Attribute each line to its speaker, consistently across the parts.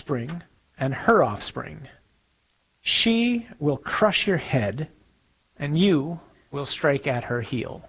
Speaker 1: offspring and her offspring. She will crush your head, and you will strike at her heel.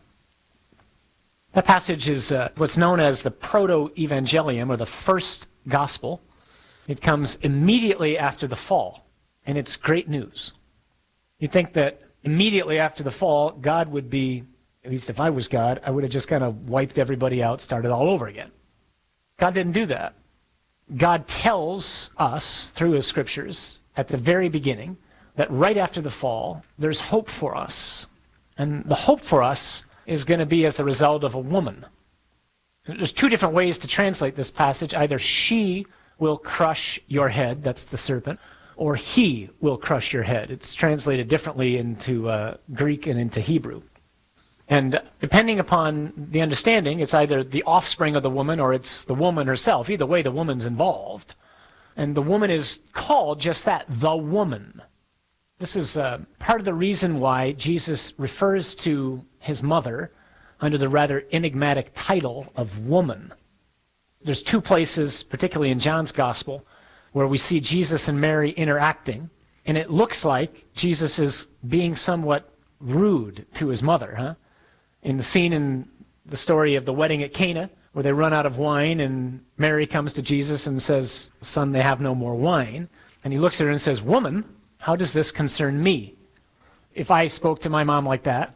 Speaker 1: That passage is what's known as the proto-evangelium, or the first gospel. It comes immediately after the fall, and it's great news. You'd think that immediately after the fall, God would be, at least if I was God, I would have just kind of wiped everybody out, started all over again. God didn't do that. God tells us through his scriptures at the very beginning that right after the fall, there's hope for us. And the hope for us is going to be as the result of a woman. There's two different ways to translate this passage. Either she will crush your head, that's the serpent, or he will crush your head. It's translated differently into Greek and into Hebrew. And depending upon the understanding, it's either the offspring of the woman or it's the woman herself. Either way, the woman's involved. And the woman is called just that, the woman. This is part of the reason why Jesus refers to his mother under the rather enigmatic title of woman. There's two places, particularly in John's Gospel, where we see Jesus and Mary interacting, and it looks like Jesus is being somewhat rude to his mother, huh? In the scene in the story of the wedding at Cana, where they run out of wine, and Mary comes to Jesus and says, "Son, they have no more wine." And he looks at her and says, "Woman, how does this concern me?" If I spoke to my mom like that,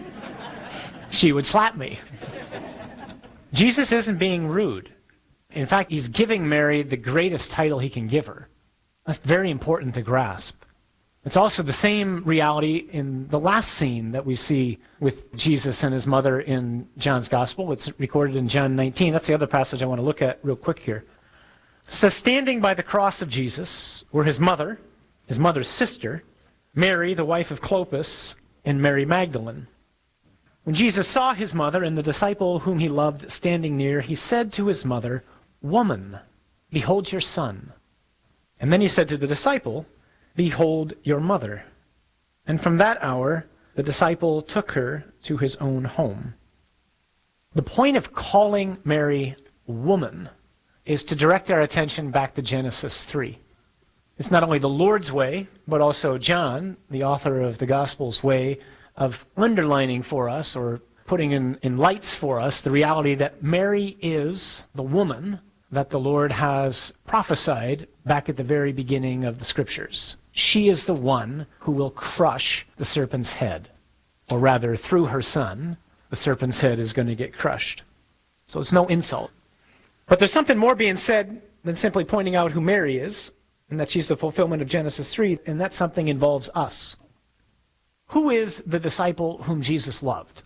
Speaker 1: she would slap me. Jesus isn't being rude. In fact, he's giving Mary the greatest title he can give her. That's very important to grasp. It's also the same reality in the last scene that we see with Jesus and his mother in John's Gospel. It's recorded in John 19. That's the other passage I want to look at real quick here. It says, standing by the cross of Jesus were his mother's sister, Mary, the wife of Clopas, and Mary Magdalene. When Jesus saw his mother and the disciple whom he loved standing near, he said to his mother, "Woman, behold your son." And then he said to the disciple, "Behold your mother." And from that hour, the disciple took her to his own home. The point of calling Mary woman is to direct our attention back to Genesis 3. It's not only the Lord's way, but also John, the author of the Gospel's way of underlining for us or putting in lights for us the reality that Mary is the woman that the Lord has prophesied back at the very beginning of the Scriptures. She is the one who will crush the serpent's head. Or rather, through her son, the serpent's head is going to get crushed. So it's no insult. But there's something more being said than simply pointing out who Mary is, and that she's the fulfillment of Genesis 3, and that something involves us. Who is the disciple whom Jesus loved?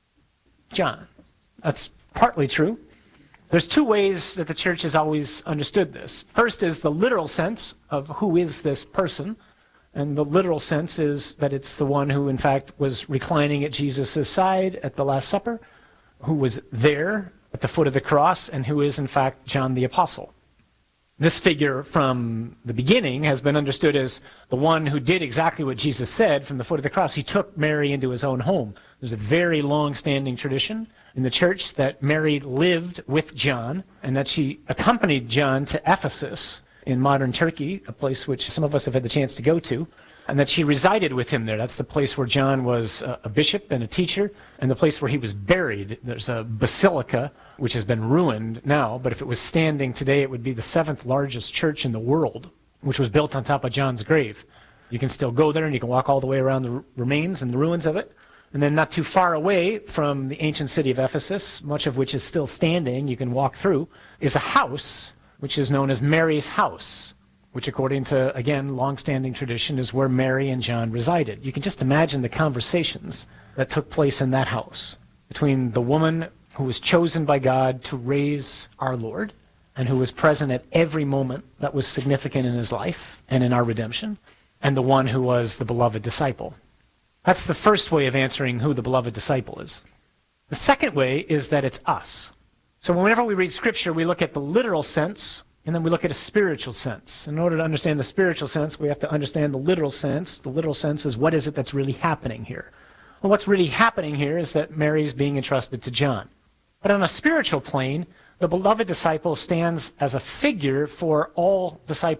Speaker 1: John. That's partly true. There's two ways that the church has always understood this. First is the literal sense of who is this person, and the literal sense is that it's the one who, in fact, was reclining at Jesus' side at the Last Supper, who was there at the foot of the cross, and who is, in fact, John the Apostle. This figure from the beginning has been understood as the one who did exactly what Jesus said from the foot of the cross. He took Mary into his own home. There's a very long-standing tradition in the church that Mary lived with John and that she accompanied John to Ephesus in modern Turkey, a place which some of us have had the chance to go to, and that she resided with him there. That's the place where John was a bishop and a teacher, and the place where he was buried. There's a basilica, which has been ruined now, but if it was standing today, it would be the 7th largest church in the world, which was built on top of John's grave. You can still go there, and you can walk all the way around the remains and the ruins of it. And then not too far away from the ancient city of Ephesus, much of which is still standing, you can walk through, is a house, which is known as Mary's house, which according to, again, long-standing tradition, is where Mary and John resided. You can just imagine the conversations that took place in that house between the woman who was chosen by God to raise our Lord and who was present at every moment that was significant in his life and in our redemption, and the one who was the beloved disciple. That's the first way of answering who the beloved disciple is. The second way is that it's us. So whenever we read Scripture, we look at the literal sense, and then we look at a spiritual sense. In order to understand the spiritual sense, we have to understand the literal sense. The literal sense is, what is it that's really happening here? Well, what's really happening here is that Mary's being entrusted to John. But on a spiritual plane, the beloved disciple stands as a figure for all disciples.